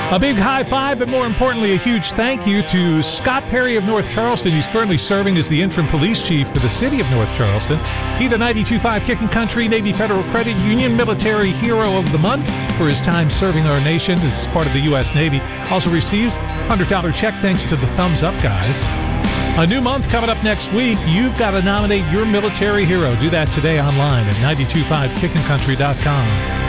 A big high five, but more importantly, a huge thank you to Scott Perry of North Charleston. He's currently serving as the interim police chief for the city of North Charleston. He's the 92.5 Kicking Country Navy Federal Credit Union Military Hero of the Month for his time serving our nation as part of the U.S. Navy. Also receives $100 check thanks to the Thumbs Up guys. A new month coming up next week. You've got to nominate your military hero. Do that today online at 925kickingcountry.com.